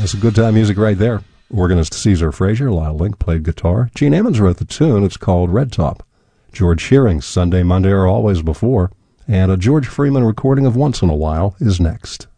That's good time music right there. Organist Caesar Frazier, Lyle Link played guitar. Gene Ammons wrote the tune. It's called Red Top. George Shearing's Sunday, Monday, or Always Before. And a George Freeman recording of Once in a While is next.